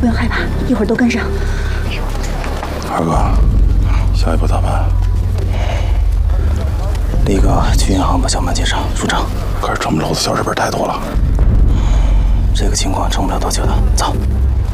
用害怕，一会儿都跟上。 二哥，下一步咋办？ 立刻去银行把小曼接上，入账。 可是这么漏的小日本太多了， 这个情况撑不了多久的。走。